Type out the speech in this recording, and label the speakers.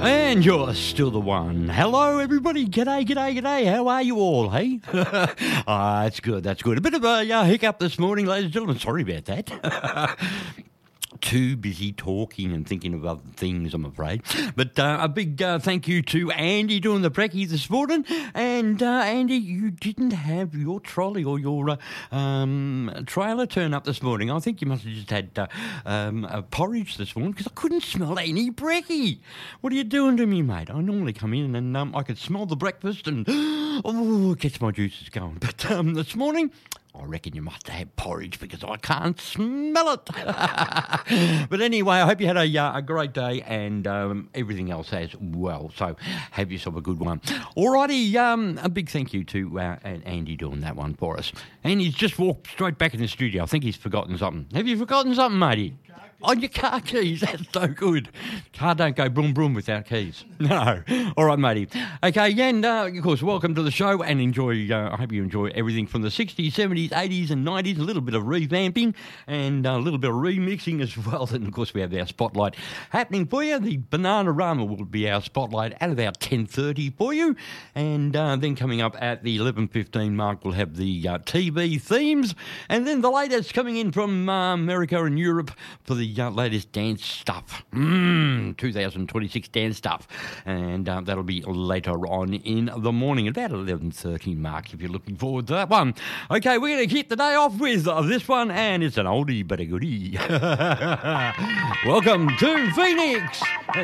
Speaker 1: And you're still the one. Hello, everybody. G'day. How are you all, hey? That's good. A bit of a hiccup this morning, ladies and gentlemen. Sorry about that. Too busy talking and thinking of other things, I'm afraid. But a big thank you to Andy doing the brekkie this morning. And Andy, you didn't have your trolley or your trailer turn up this morning. I think you must have just had a porridge this morning because I couldn't smell any brekkie. What are you doing to me, mate? I normally come in and I could smell the breakfast and it gets my juices going. But this morning, I reckon you must have had porridge because I can't smell it. But anyway, I hope you had a great day and everything else as well. So have yourself a good one. Alrighty, a big thank you to Andy doing that one for us. And he's just walked straight back in the studio. I think he's forgotten something. Have you forgotten something, matey? Oh, your car keys. That's so good. Car don't go boom boom without keys. No. All right, matey. Okay, and of course, welcome to the show and enjoy. I hope you enjoy everything from the 60s, 70s, 80s and 90s, a little bit of revamping and a little bit of remixing as well. And of course, we have our spotlight happening for you. The Bananarama will be our spotlight at about 10:30 for you. And then coming up at the 11:15 mark, we'll have the TV themes. And then the latest coming in from America and Europe for the latest dance stuff, 2026 dance stuff, and that'll be later on in the morning, about 11:30 mark, if you're looking forward to that one. Okay, we're going to kick the day off with this one, and it's an oldie but a goodie. Welcome to Phoenix.